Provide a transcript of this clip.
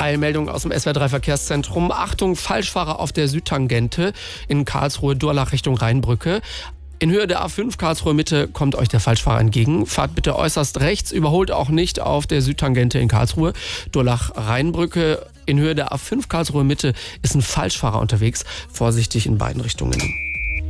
Eilmeldung aus dem SWR3 Verkehrszentrum. Achtung, Falschfahrer auf der Südtangente in Karlsruhe-Durlach Richtung Rheinbrücke. In Höhe der A5 Karlsruhe Mitte kommt euch der Falschfahrer entgegen. Fahrt bitte äußerst rechts, überholt auch nicht auf der Südtangente in Karlsruhe. Durlach Rheinbrücke in Höhe der A5 Karlsruhe Mitte ist ein Falschfahrer unterwegs. Vorsichtig in beiden Richtungen.